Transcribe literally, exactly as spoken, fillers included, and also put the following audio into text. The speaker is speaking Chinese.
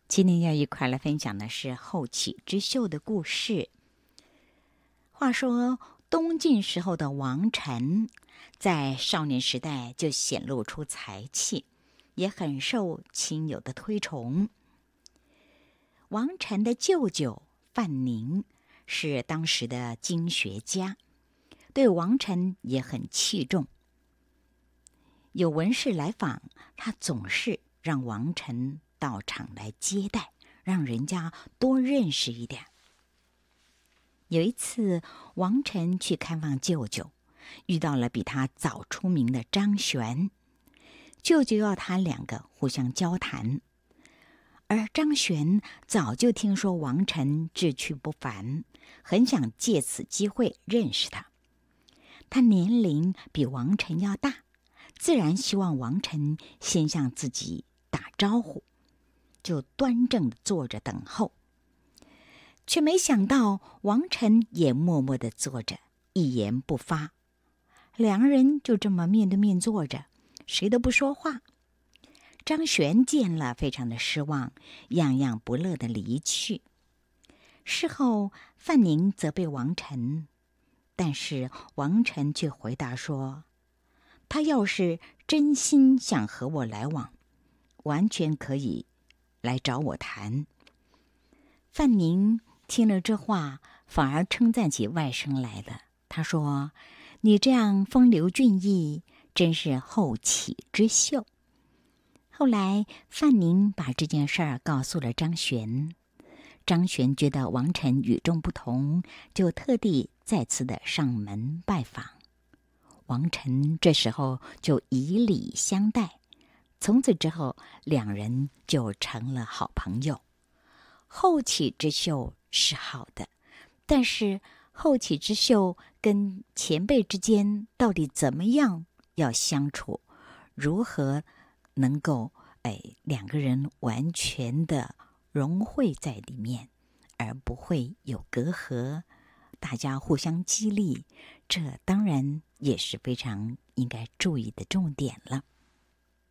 今天要一块来分享的是后起之秀的故事。话说东晋时候的王臣，在少年时代就显露出才气，也很受亲友的推崇。王臣的舅舅范宁是当时的经学家，对王臣也很器重。有文士来访，他总是让王臣到场来接待，让人家多认识一点。有一次，王臣去看望舅舅，遇到了比他早出名的张玄。舅舅要他两个互相交谈，而张玄早就听说王臣志趣不凡，很想借此机会认识他。他年龄比王臣要大，自然希望王臣先向自己打招呼，就端正地坐着等候。却没想到王臣也默默地坐着，一言不发。两个人就这么面对面坐着，谁都不说话。张玄见了非常的失望，样样不乐地离去。事后范宁责备王臣，但是王臣却回答说，他要是真心想和我来往，完全可以来找我谈。范宁听了这话，反而称赞起外甥来了。他说，你这样风流俊逸，真是后起之秀。后来范宁把这件事儿告诉了张玄，张玄觉得王臣与众不同，就特地再次的上门拜访。王臣这时候就以礼相待，从此之后两人就成了好朋友。后起之秀是好的，但是后起之秀跟前辈之间到底怎么样要相处，如何能够哎两个人完全的融汇在里面，而不会有隔阂，大家互相激励，这当然也是非常应该注意的重点了。